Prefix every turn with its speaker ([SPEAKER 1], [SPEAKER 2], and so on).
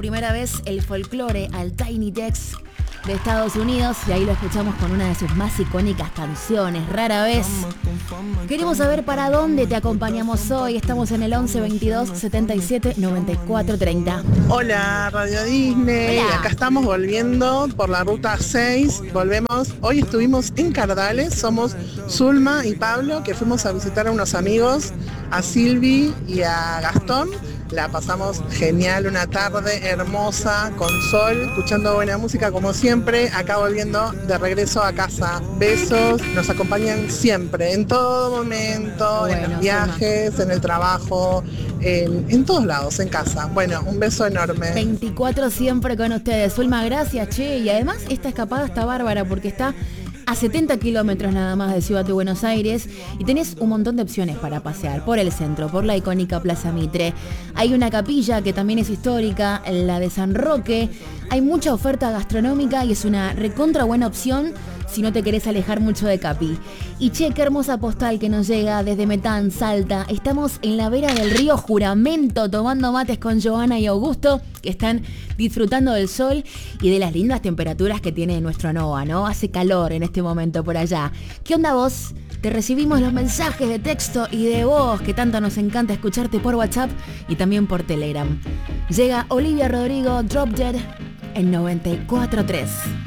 [SPEAKER 1] primera vez el folclore al Tiny Desk de Estados Unidos y ahí lo escuchamos con una de sus más icónicas canciones, Rara Vez. Queremos saber para dónde te acompañamos hoy. Estamos en el 11 22 77 94 30.
[SPEAKER 2] Hola, Radio Disney.
[SPEAKER 1] Hola.
[SPEAKER 2] Acá estamos volviendo por la ruta 6. Volvemos. Hoy estuvimos en Cardales. Somos Zulma y Pablo, que fuimos a visitar a unos amigos, a Silvi y a Gastón. La pasamos genial, una tarde hermosa, con sol, escuchando buena música como siempre, acá volviendo de regreso a casa. Besos, nos acompañan siempre, en todo momento, en los viajes, en el trabajo, en todos lados, en casa. Bueno, un beso enorme.
[SPEAKER 1] 24 siempre con ustedes. Zulma, gracias, che. Y además esta escapada está bárbara porque está a 70 kilómetros nada más de Ciudad de Buenos Aires y tenés un montón de opciones para pasear por el centro, por la icónica Plaza Mitre. Hay una capilla que también es histórica, la de San Roque. Hay mucha oferta gastronómica y es una recontra buena opción si no te querés alejar mucho de Capi. Y che, qué hermosa postal que nos llega desde Metán, Salta. Estamos en la vera del río Juramento tomando mates con Joana y Augusto, que están disfrutando del sol y de las lindas temperaturas que tiene nuestro NOA, ¿no? Hace calor en este momento por allá. ¿Qué onda vos? Te recibimos los mensajes de texto y de voz que tanto nos encanta escucharte por WhatsApp y también por Telegram. Llega Olivia Rodrigo, Drop Dead en 94.3.